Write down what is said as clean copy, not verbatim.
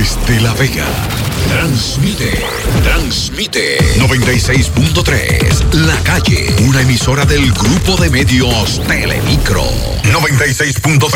Desde La Vega. Transmite 96.3 La Calle, una emisora del grupo de medios Telemicro. 96.3